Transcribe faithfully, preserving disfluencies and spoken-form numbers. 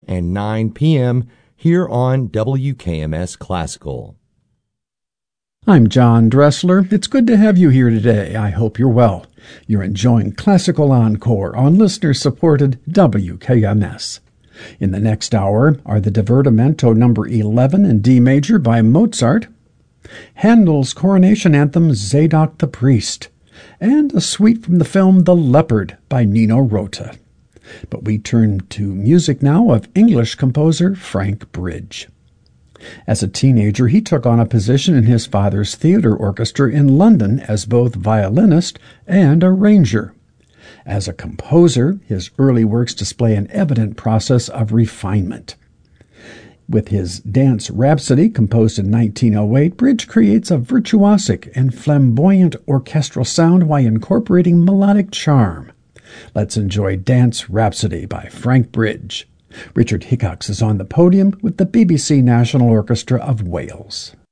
and nine p.m. here on W K M S Classical. I'm John Dressler. It's good to have you here today. I hope you're well. You're enjoying Classical Encore on listener-supported W K M S. In the next hour are the Divertimento number eleven in D major by Mozart, Handel's coronation anthem Zadok the Priest, and a suite from the film The Leopard by Nino Rota. But we turn to music now of English composer Frank Bridge. As a teenager, he took on a position in his father's theater orchestra in London as both violinist and arranger. As a composer, his early works display an evident process of refinement. With his Dance Rhapsody, composed in nineteen oh eight, Bridge creates a virtuosic and flamboyant orchestral sound while incorporating melodic charm. Let's enjoy Dance Rhapsody by Frank Bridge. Richard Hickox is on the podium with the B B C National Orchestra of Wales.